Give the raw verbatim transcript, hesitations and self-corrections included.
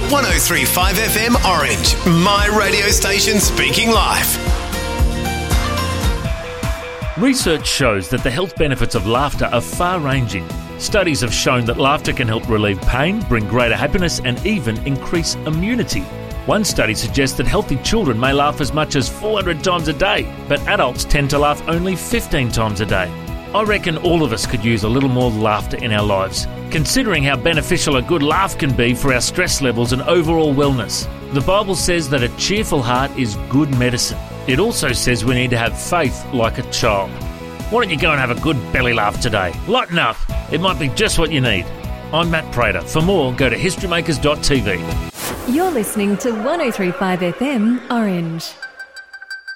one oh three point five F M Orange, my radio station speaking life. Research shows that the health benefits of laughter are far-ranging. Studies have shown that laughter can help relieve pain, bring greater happiness and even increase immunity. One study suggests that healthy children may laugh as much as four hundred times a day, but adults tend to laugh only fifteen times a day. I reckon all of us could use a little more laughter in our lives, considering how beneficial a good laugh can be for our stress levels and overall wellness. The Bible says that a cheerful heart is good medicine. It also says we need to have faith like a child. Why don't you go and have a good belly laugh today? Lighten up. It might be just what you need. I'm Matt Prater. For more, go to history makers dot t v. You're listening to one oh three point five F M Orange.